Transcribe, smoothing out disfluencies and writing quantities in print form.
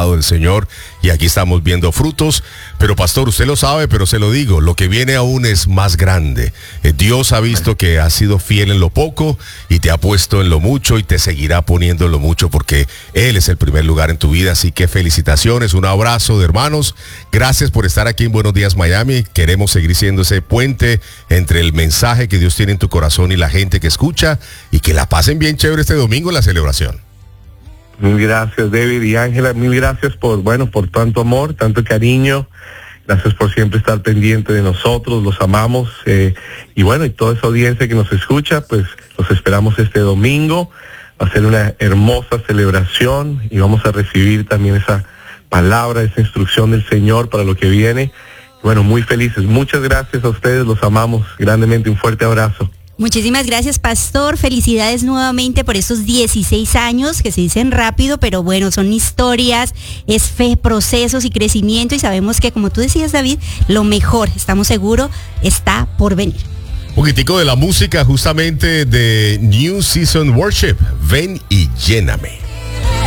lado del Señor y aquí estamos viendo frutos. Pero pastor, usted lo sabe, pero se lo digo, lo que viene aún es más grande. Dios ha visto que has sido fiel en lo poco y te ha puesto en lo mucho y te seguirá poniendo en lo mucho porque Él es el primer lugar en tu vida. Así que felicitaciones, un abrazo de hermanos. Gracias por estar aquí en Buenos Días Miami. Queremos seguir siendo ese puente entre el mensaje que Dios tiene en tu corazón y la gente que escucha, y que la pasen bien chévere este domingo en la celebración. Mil gracias, David y Ángela, mil gracias por tanto amor, tanto cariño. Gracias por siempre estar pendiente de nosotros, los amamos. Y toda esa audiencia que nos escucha, pues los esperamos este domingo. Va a ser una hermosa celebración y vamos a recibir también esa palabra, esa instrucción del Señor para lo que viene. Muy felices. Muchas gracias a ustedes, los amamos grandemente. Un fuerte abrazo. Muchísimas gracias, pastor. Felicidades nuevamente por estos 16 años que se dicen rápido, pero son historias, es fe, procesos y crecimiento, y sabemos que, como tú decías, David, lo mejor, estamos seguros, está por venir. Un poquitico de la música justamente de New Season Worship. Ven y lléname.